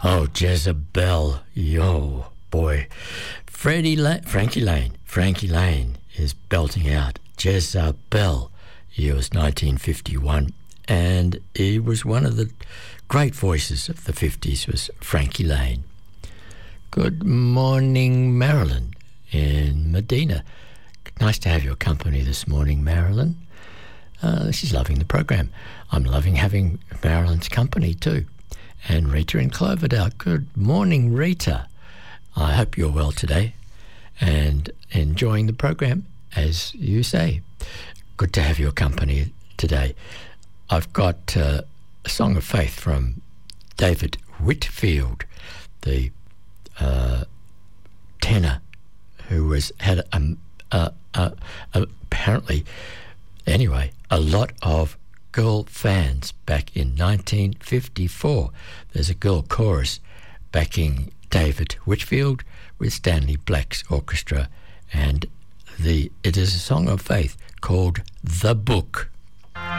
Oh, Jezebel, yo, boy. Frankie Lane is belting out Jezebel. Year was 1951, and he was one of the great voices of the 50s, was Frankie Lane. Good morning, Marilyn in Medina. Nice to have your company this morning, Marilyn. She's loving the program. I'm loving having Marilyn's company too. And Rita in Cloverdale. Good morning, Rita. I hope you're well today and enjoying the program, as you say. Good to have your company today. I've got a Song of Faith from David Whitfield, the tenor who had apparently, anyway, a lot of girl fans back in 1954. There's a girl chorus backing David Whitfield with Stanley Black's orchestra, and it is a song of faith called The Book.